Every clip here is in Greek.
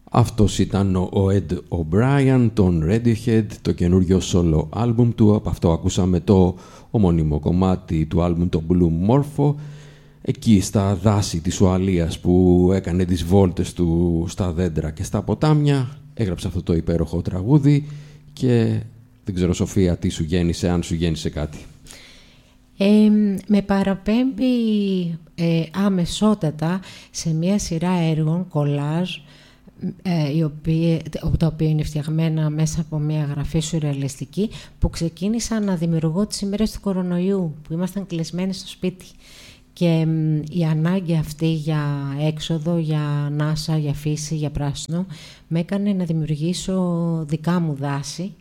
Αυτός ήταν ο Ed O'Brien, τον Radiohead, το καινούριο solo album του. Από αυτό ακούσαμε το ομώνυμο κομμάτι του album, το Blue Morpho. Εκεί στα δάση της Ουαλίας που έκανε τις βόλτες του στα δέντρα και στα ποτάμια, έγραψε αυτό το υπέροχο τραγούδι και δεν ξέρω, Σοφία, τι σου γέννησε, αν σου γέννησε κάτι. Με παραπέμπει αμεσότατα σε μια σειρά έργων, κολάζ, τα οποία είναι φτιαγμένα μέσα από μια γραφή σουρεαλιστική, που ξεκίνησα να δημιουργώ τις ημέρες του κορονοϊού, που ήμασταν κλεισμένοι στο σπίτι. Και η ανάγκη αυτή για έξοδο, για ανάσα, για φύση, για πράσινο, με έκανε να δημιουργήσω δικά μου δάση,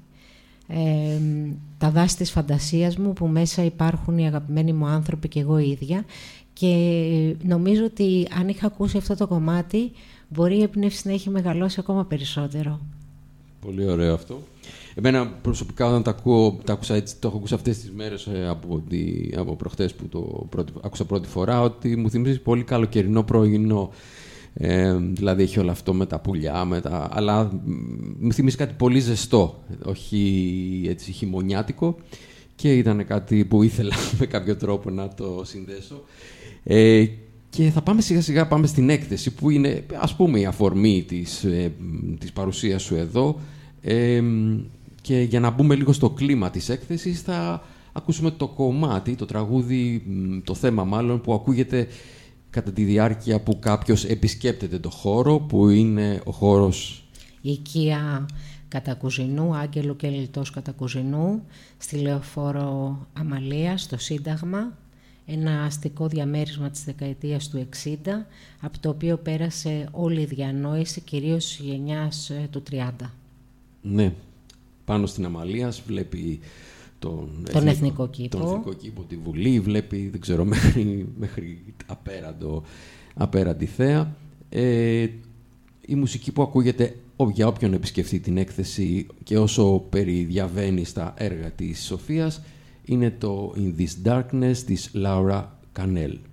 τα δάση της φαντασίας μου, που μέσα υπάρχουν οι αγαπημένοι μου άνθρωποι και εγώ ίδια. Και νομίζω ότι αν είχα ακούσει αυτό το κομμάτι, μπορεί η έμπνευση να έχει μεγαλώσει ακόμα περισσότερο. Πολύ ωραίο αυτό. Εμένα προσωπικά, όταν τα άκουσα έτσι, το έχω ακούσει αυτές τις μέρες από προχτές που άκουσα πρώτη φορά, ότι μου θυμίζει πολύ καλοκαιρινό πρωινό. Δηλαδή έχει όλο αυτό με τα πουλιά, αλλά μου θυμίζει κάτι πολύ ζεστό, όχι έτσι χειμωνιάτικο, και ήταν κάτι που ήθελα με κάποιο τρόπο να το συνδέσω. Και θα πάμε σιγά σιγά στην έκθεση, που είναι, ας πούμε, η αφορμή της παρουσίας σου εδώ. Και για να μπούμε λίγο στο κλίμα της έκθεσης, θα ακούσουμε το κομμάτι, το τραγούδι, το θέμα μάλλον, που ακούγεται κατά τη διάρκεια που κάποιος επισκέπτεται το χώρο, που είναι ο χώρος... Η οικία Κατακουζινού, Άγγελου και Λιτός Κατακουζινού, στη Λεωφόρο Αμαλία, στο Σύνταγμα. Ένα αστικό διαμέρισμα της δεκαετίας του 60, από το οποίο πέρασε όλη η διανόηση, κυρίως της γενιάς του 30. Ναι, πάνω στην Αμαλίας βλέπει τον εθνικό κήπο, τη Βουλή, βλέπει, δεν ξέρω, μέχρι απέραντη θέα. Η μουσική που ακούγεται για όποιον επισκεφτεί την έκθεση και όσο περιδιαβαίνει στα έργα της Σοφίας είναι το In This Darkness της Laura Κανέλ.